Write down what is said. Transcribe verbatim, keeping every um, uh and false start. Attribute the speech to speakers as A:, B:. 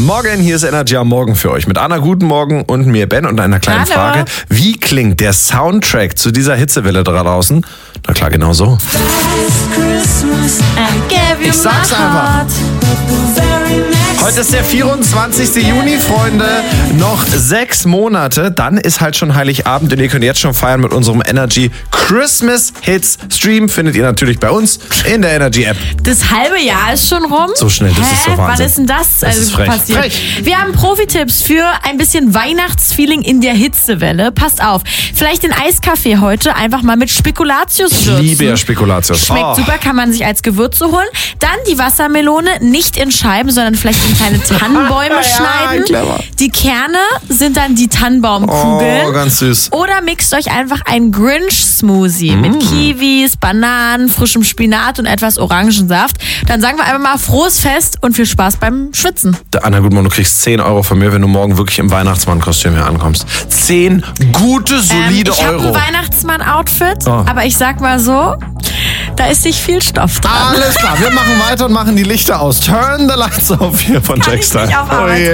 A: Morgen, hier ist Energy am Morgen für euch. Mit Anna, guten Morgen und mir, Ben, und einer kleinen
B: Hallo.
A: Frage. Wie klingt der Soundtrack zu dieser Hitzewelle da draußen? Na klar, genau so.
B: Ich
A: sag's einfach. Heute ist der vierundzwanzigste Juni, Freunde. Noch sechs Monate, dann ist halt schon Heiligabend und ihr könnt jetzt schon feiern mit unserem Energy Christmas Hits Stream. Findet ihr natürlich bei uns in der Energy App.
B: Das halbe Jahr ist schon rum.
A: So schnell, das
B: Hä?
A: ist so Wahnsinn.
B: Wann ist denn das,
A: Das
B: also
A: ist frech.
B: passiert?
A: Frech.
B: Wir haben Profi-Tipps für ein bisschen Weihnachtsfeeling in der Hitzewelle. Passt auf, vielleicht den Eiskaffee heute einfach mal mit Spekulatius
A: Ich
B: würzen.
A: liebe ja Spekulatius.
B: Schmeckt
A: Oh.
B: super, kann man sich als Gewürze holen. Dann die Wassermelone nicht in Scheiben, sondern vielleicht in kleine Tannenbäume
A: Ja,
B: schneiden.
A: clever.
B: Die Kerne sind dann die Tannenbaumkugeln.
A: Oh, ganz süß.
B: Oder mixt euch einfach einen Grinch-Smoothie mit Kiwis, Bananen, frischem Spinat und etwas Orangensaft. Dann sagen wir einfach mal frohes Fest und viel Spaß beim Schwitzen.
A: Anna Gutmann, du kriegst zehn Euro von mir, wenn du morgen wirklich im Weihnachtsmann-Kostüm hier ankommst. zehn gute, solide
B: ähm, ich habe
A: Euro.
B: ein Weihnachtsmann-Outfit,
A: Oh.
B: aber ich sag mal so, da ist nicht viel Stoff dran.
A: Alles klar, wir machen weiter und machen die Lichter aus. Turn the lights off hier von
B: Kann ich
A: Jackstyle.
B: nicht auf Arbeit.
A: Oh je.